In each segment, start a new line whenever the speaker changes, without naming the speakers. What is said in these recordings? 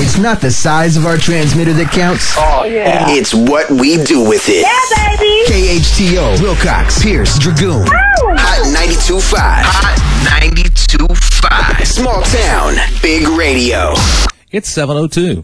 It's not the size of our transmitter that counts.
Oh, yeah.
It's what we do with it.
Yeah, baby.
KHTO, Wilcox, Pierce, Dragoon.
Ow.
Hot 92.5. Hot 92.5. Small town, big radio.
It's 7:02.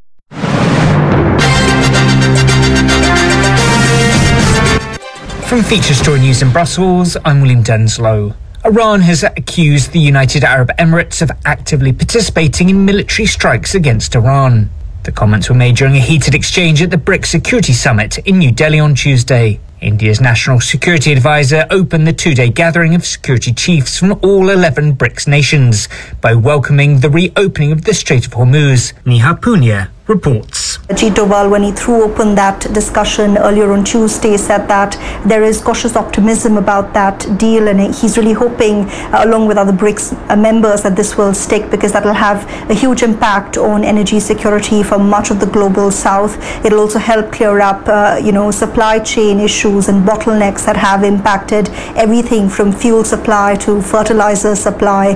From Feature Story News in Brussels, I'm William Denslow. Iran has accused the United Arab Emirates of actively participating in military strikes against Iran. The comments were made during a heated exchange at the BRICS Security Summit in New Delhi on Tuesday. India's National Security Advisor opened the two-day gathering of security chiefs from all 11 BRICS nations by welcoming the reopening of the Strait of Hormuz. Neha Punya reports.
Ajit Doval, when he threw open that discussion earlier on Tuesday, said that there is cautious optimism about that deal, and he's really hoping, along with other BRICS members, that this will stick, because that will have a huge impact on energy security for much of the global south. It'll also help clear up, supply chain issues and bottlenecks that have impacted everything from fuel supply to fertilizer supply,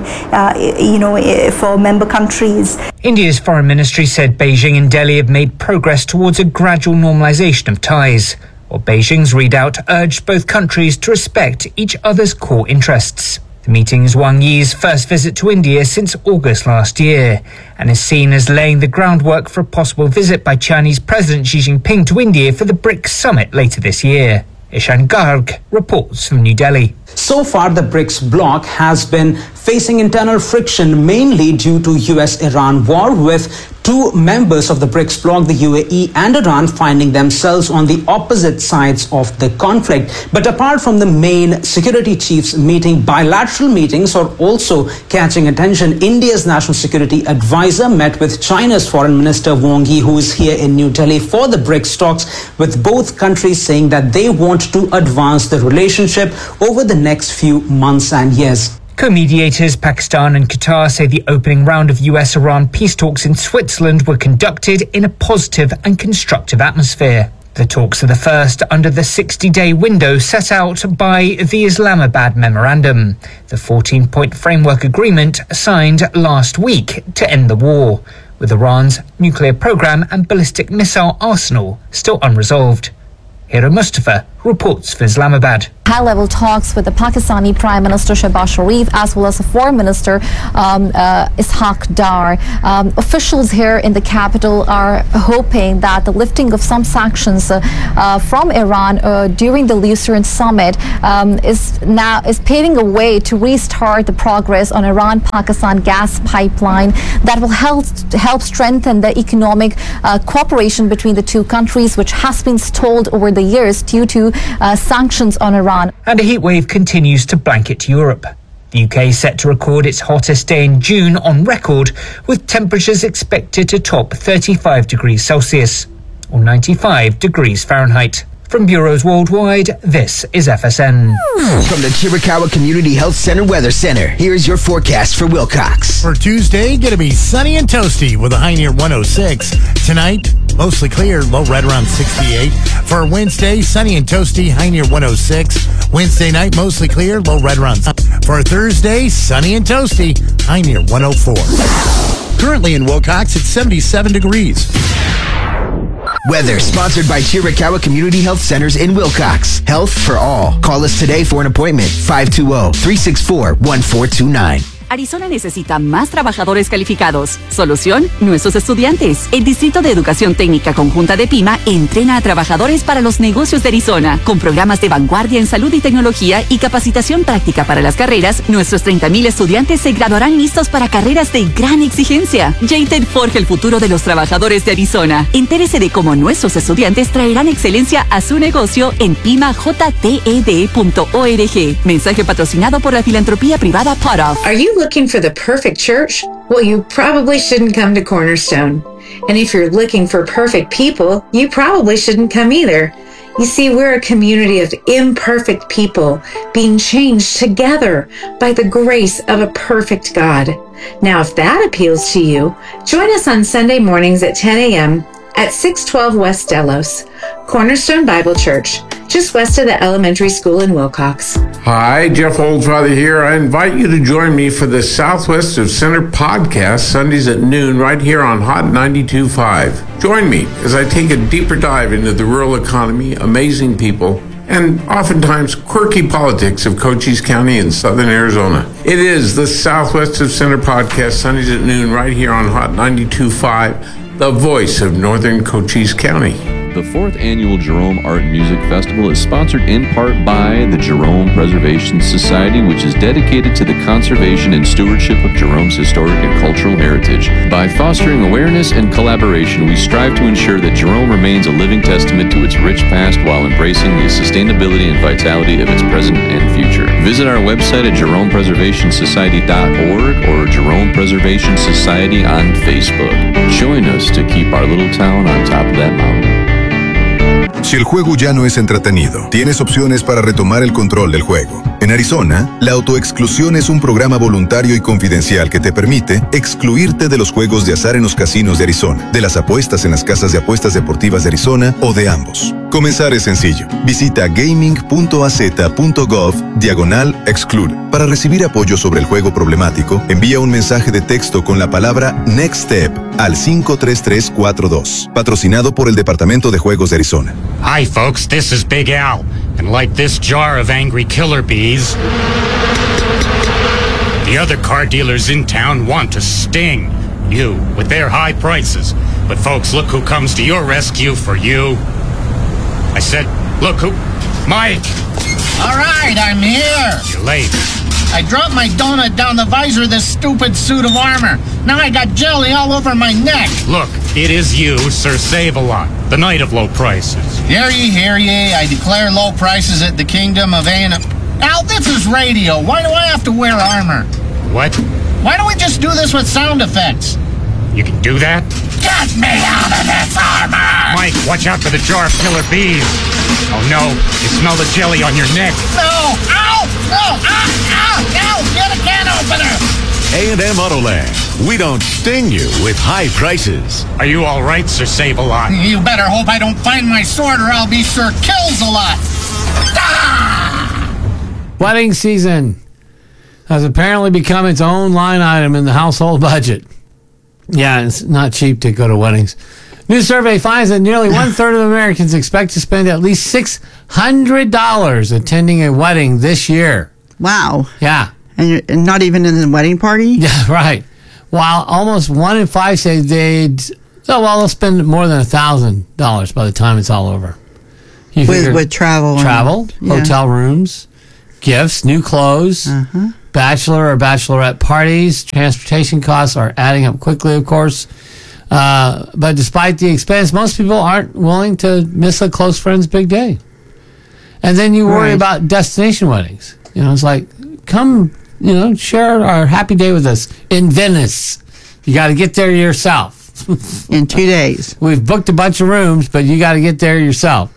for member countries.
India's foreign ministry said Beijing and Delhi have made progress towards a gradual normalization of ties, while Beijing's readout urged both countries to respect each other's core interests. The meeting is Wang Yi's first visit to India since August last year, and is seen as laying the groundwork for a possible visit by Chinese President Xi Jinping to India for the BRICS summit later this year. Ishan Garg reports from New Delhi.
So far, the BRICS bloc has been facing internal friction, mainly due to US-Iran war, with two members of the BRICS bloc, the UAE and Iran, finding themselves on the opposite sides of the conflict. But apart from the main security chiefs meeting, bilateral meetings are also catching attention. India's National Security Advisor met with China's Foreign Minister Wang Yi, who is here in New Delhi for the BRICS talks, with both countries saying that they want to advance the relationship over the next few months and years.
Co-mediators Pakistan and Qatar say the opening round of US-Iran peace talks in Switzerland were conducted in a positive and constructive atmosphere. The talks are the first under the 60-day window set out by the Islamabad Memorandum, the 14-point framework agreement signed last week to end the war, with Iran's nuclear program and ballistic missile arsenal still unresolved. Hira Mustafa reports for Islamabad.
High-level talks with the Pakistani Prime Minister Shehbaz Sharif as well as the Foreign Minister Ishaq Dar. Officials here in the capital are hoping that the lifting of some sanctions from Iran during the Lucerne summit is paving a way to restart the progress on Iran-Pakistan gas pipeline that will help strengthen the economic cooperation between the two countries, which has been stalled over the years due to sanctions on Iran.
And a heatwave continues to blanket Europe. The UK is set to record its hottest day in June on record, with temperatures expected to top 35 degrees Celsius, or 95 degrees Fahrenheit. From bureaus worldwide, this is FSN.
From the Chiricahua Community Health Center Weather Center, here's your forecast for Wilcox.
For Tuesday, gonna be sunny and toasty with a high near 106. Tonight, mostly clear, low right around 68. For Wednesday, sunny and toasty, high near 106. Wednesday night, mostly clear, low right around. For Thursday, sunny and toasty, high near 104. Currently in Wilcox, it's 77 degrees.
Weather sponsored by Chiricahua Community Health Centers in Wilcox. Health for all. Call us today for an appointment. 520-364-1429.
Arizona necesita más trabajadores calificados. Solución, nuestros estudiantes. El Distrito de Educación Técnica Conjunta de Pima entrena a trabajadores para los negocios de Arizona. Con programas de vanguardia en salud y tecnología y capacitación práctica para las carreras, nuestros 30,000 estudiantes se graduarán listos para carreras de gran exigencia. JTED forja el futuro de los trabajadores de Arizona. Entérese de cómo nuestros estudiantes traerán excelencia a su negocio en pimajted.org. Mensaje patrocinado por la filantropía privada Potoff.
Are you looking for the perfect church? Well, you probably shouldn't come to Cornerstone. And if you're looking for perfect people, you probably shouldn't come either. You see, we're a community of imperfect people being changed together by the grace of a perfect God. Now, if that appeals to you, join us on Sunday mornings at 10 a.m. at 612 West Delos, Cornerstone Bible Church, just west of the elementary school in Wilcox.
Hi, Jeff Oldfather here. I invite you to join me for the Southwest of Center podcast Sundays at noon right here on Hot 92.5. Join me as I take a deeper dive into the rural economy, amazing people, and oftentimes quirky politics of Cochise County in southern Arizona. It is the Southwest of Center podcast Sundays at noon right here on Hot 92.5, the voice of northern Cochise County.
The 4th Annual Jerome Art and Music Festival is sponsored in part by the Jerome Preservation Society, which is dedicated to the conservation and stewardship of Jerome's historic and cultural heritage. By fostering awareness and collaboration, we strive to ensure that Jerome remains a living testament to its rich past while embracing the sustainability and vitality of its present and future. Visit our website at jerompreservationsociety.org or Jerome Preservation Society on Facebook. Join us to keep our little town on top of that mountain.
Si el juego ya no es entretenido, tienes opciones para retomar el control del juego. En Arizona, la autoexclusión es un programa voluntario y confidencial que te permite excluirte de los juegos de azar en los casinos de Arizona, de las apuestas en las casas de apuestas deportivas de Arizona o de ambos. Comenzar es sencillo. Visita gaming.az.gov/exclude. Para recibir apoyo sobre el juego problemático, envía un mensaje de texto con la palabra Next Step al 53342. Patrocinado por el Departamento de Juegos de Arizona.
Hi folks, this is Big Al, and like this jar of angry killer bees, the other car dealers in town want to sting you with their high prices. But folks, look who comes to your rescue for you. I said, look who... Mike!
All right, I'm here.
You're late.
I dropped my donut down the visor of this stupid suit of armor. Now I got jelly all over my neck.
Look, it is you, Sir Save-A-Lot, the knight of low prices.
Hear ye, I declare low prices at the kingdom of Anna. Al, this is radio. Why do I have to wear armor?
What?
Why don't we just do this with sound effects?
You can do that?
Get me out of this armor!
Mike, watch out for the jar of killer bees. Oh no, you smell the jelly on your neck.
No! Ow! No! Ow! Get a can opener!
A&M Autoland. We don't sting you with high prices.
Are you all right, Sir Save-A-Lot?
You better hope I don't find my sword or I'll be Sir Kills-A-Lot. Ah!
Wedding season has apparently become its own line item in the household budget. Yeah, it's not cheap to go to weddings. New survey finds that nearly one-third of Americans expect to spend at least $600 attending a wedding this year.
Wow.
Yeah.
And you're not even in the wedding party?
Yeah, right. While almost 1 in 5 say they'll spend more than $1,000 by the time it's all over.
With travel.
Hotel rooms, gifts, new clothes, bachelor or bachelorette parties. Transportation costs are adding up quickly, of course. But despite the expense, most people aren't willing to miss a close friend's big day. And then you worry about destination weddings. You know, it's like, come, share our happy day with us in Venice. You got to get there yourself.
In 2 days.
We've booked a bunch of rooms, but you got to get there yourself.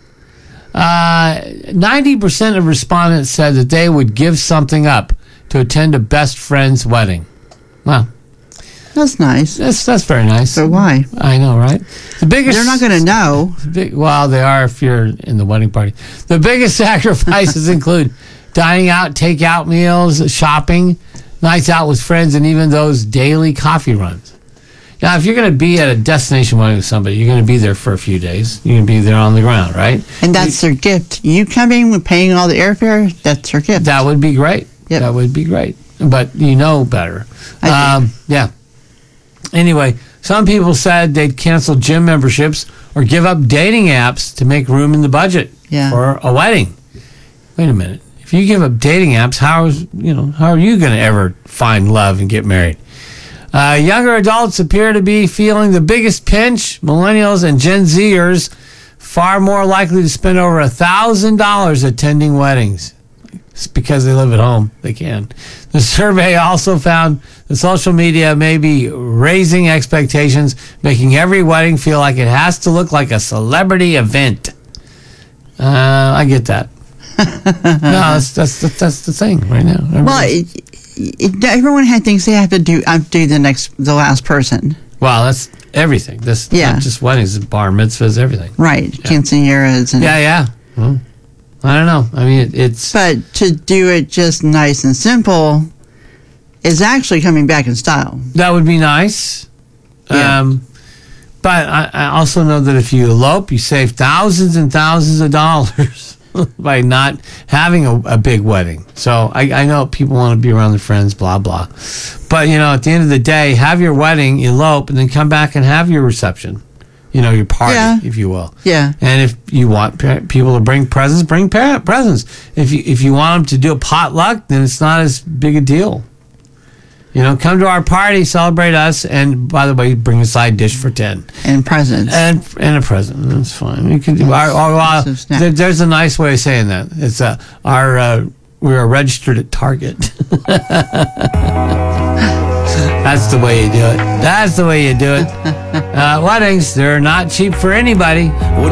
90% of respondents said that they would give something up to attend a best friend's wedding. Wow.
That's nice.
That's very nice.
So why?
I know, right? The biggest.
They're not going to know.
Well, they are if you're in the wedding party. The biggest sacrifices include dining out, takeout meals, shopping, nights out with friends, and even those daily coffee runs. Now, if you're going to be at a destination wedding with somebody, you're going to be there for a few days. You're going to be there on the ground, right?
And that's their gift. You coming with paying all the airfare, that's their gift.
That would be great. Yep. That would be great. But you know better. Yeah. Anyway, some people said they'd cancel gym memberships or give up dating apps to make room in the budget for a wedding. Wait a minute. If you give up dating apps, how are you going to ever find love and get married? Younger adults appear to be feeling the biggest pinch. Millennials and Gen Zers far more likely to spend over $1,000 attending weddings. It's because they live at home. They can. The survey also found that social media may be raising expectations, making every wedding feel like it has to look like a celebrity event. I get that. No, that's the thing right now.
Everyone thinks they have to do the last person.
Well, that's everything. Not just weddings, bar mitzvahs, everything.
Right, quinceañeras and
I don't know. I mean, it's...
But to do it just nice and simple is actually coming back in style.
That would be nice.
Yeah.
But I also know that if you elope, you save thousands and thousands of dollars by not having a big wedding. So I know people want to be around their friends, blah, blah. But, at the end of the day, have your wedding, elope, and then come back and have your reception. Your party, if you will.
Yeah.
And if you want people to bring presents, bring presents. If you want them to do a potluck, then it's not as big a deal. Come to our party, celebrate us, and by the way, bring a side dish for 10.
And presents.
And a present. That's fine. You can do. There's a nice way of saying that. It's we are registered at Target. That's the way you do it. Weddings, they're not cheap for anybody.